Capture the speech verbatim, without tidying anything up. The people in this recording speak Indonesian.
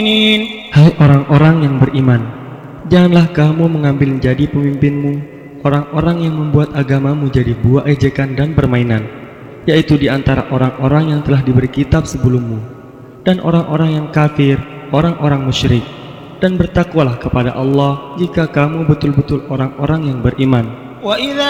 Hai orang-orang yang beriman, janganlah kamu mengambil jadi pemimpinmu orang-orang yang membuat agamamu jadi buah ejekan dan permainan, yaitu di antara orang-orang yang telah diberi kitab sebelummu, dan orang-orang yang kafir, orang-orang musyrik. Dan bertakwalah kepada Allah jika kamu betul-betul orang-orang yang beriman.